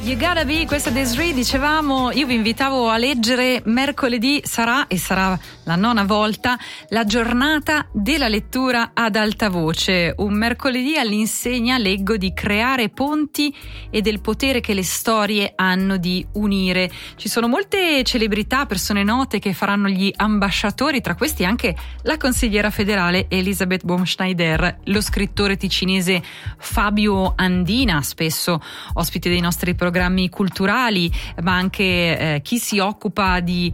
You Gotta Be, questa Desiree, dicevamo, io vi invitavo a leggere mercoledì, sarà la 9ª volta, la giornata della lettura ad alta voce. Un mercoledì all'insegna, leggo, di creare ponti e del potere che le storie hanno di unire. Ci sono molte celebrità, persone note che faranno gli ambasciatori, tra questi anche la consigliera federale Elisabeth Baumschneider, lo scrittore ticinese Fabio Andina, spesso ospite dei nostri programmi culturali, ma anche chi si occupa di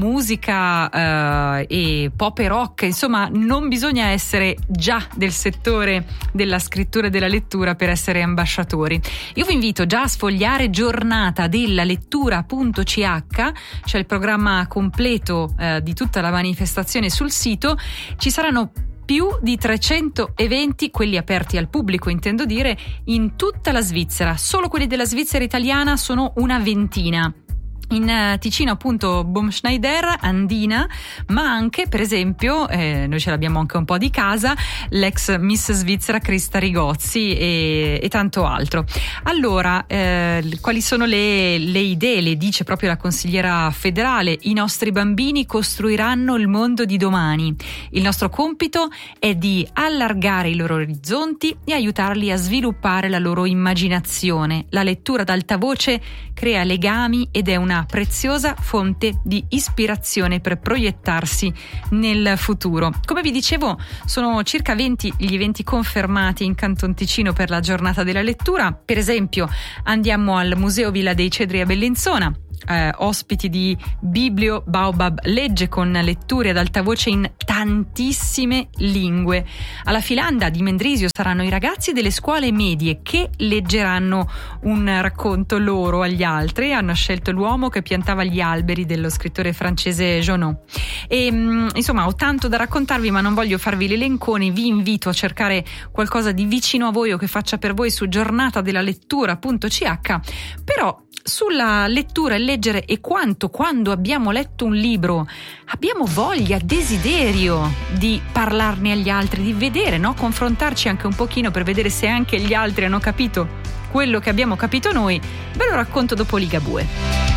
musica e pop e rock. Insomma, non bisogna essere già del settore della scrittura e della lettura per essere ambasciatori. Io vi invito già a sfogliare giornata della lettura.ch, c'è il programma completo di tutta la manifestazione sul sito. Ci saranno più di 300 eventi, quelli aperti al pubblico intendo dire, in tutta la Svizzera. Solo quelli della Svizzera italiana sono una ventina. In Ticino appunto Baumschneider, Andina, ma anche per esempio, noi ce l'abbiamo anche un po' di casa, l'ex Miss Svizzera Krista Rigozzi e tanto altro. Allora, quali sono le idee? Le dice proprio la consigliera federale: i nostri bambini costruiranno il mondo di domani. Il nostro compito è di allargare i loro orizzonti e aiutarli a sviluppare la loro immaginazione. La lettura ad alta voce crea legami ed è una preziosa fonte di ispirazione per proiettarsi nel futuro. Come vi dicevo, sono circa 20 gli eventi confermati in Canton Ticino per la giornata della lettura. Per esempio, andiamo al Museo Villa dei Cedri a Bellinzona. Ospiti di Biblio Baobab legge con letture ad alta voce in tantissime lingue. Alla Filanda di Mendrisio saranno i ragazzi delle scuole medie che leggeranno un racconto loro agli altri. Hanno scelto L'uomo che piantava gli alberi dello scrittore francese Jonot. E insomma, ho tanto da raccontarvi, ma non voglio farvi l'elencone. Vi invito a cercare qualcosa di vicino a voi o che faccia per voi su giornata della lettura.ch. Però sulla lettura e leggere e quando abbiamo letto un libro abbiamo voglia, desiderio di parlarne agli altri, di vedere, no? Confrontarci anche un pochino per vedere se anche gli altri hanno capito quello che abbiamo capito noi. Ve lo racconto dopo Ligabue.